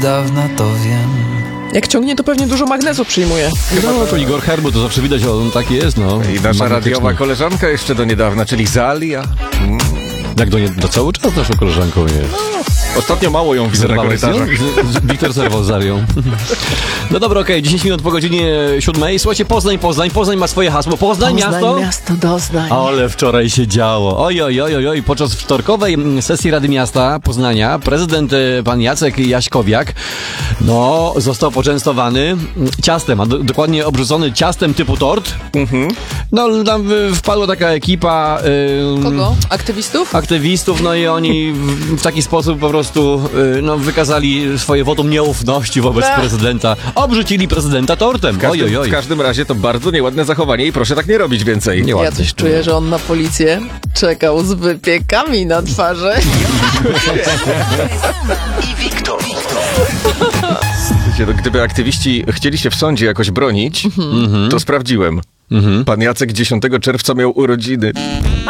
Dawna to wiem. Jak ciągnie, to pewnie dużo magnezu przyjmuje. No, to Igor Herbu, to zawsze widać, on taki jest, no. I nasza radiowa koleżanka jeszcze do niedawna, czyli Zalia. Jak do cały czas naszą koleżanką jest. Ostatnio mało ją widzę na korytarzach. Wiktor zerwał z Zarią. No dobra, okej, 10 minut po godzinie 7. Słuchajcie, Poznań ma swoje hasło. Poznań miasto? Miasto doznań. Ale wczoraj się działo. Oj. Podczas wtorkowej sesji Rady Miasta Poznania prezydent pan Jacek Jaśkowiak został poczęstowany ciastem, a dokładnie obrzucony ciastem typu tort. No tam wpadła taka ekipa... Kogo? Aktywistów? Aktywistów, no i oni w taki sposób po prostu wykazali swoje wotum nieufności wobec prezydenta. Obrzucili prezydenta tortem. W każdym razie to bardzo nieładne zachowanie i proszę tak nie robić więcej. Ja coś czuję, że on na policję czekał z wypiekami na twarzy. I Wiktor. Gdyby aktywiści chcieli się w sądzie jakoś bronić, to sprawdziłem. Pan Jacek 10 czerwca miał urodziny.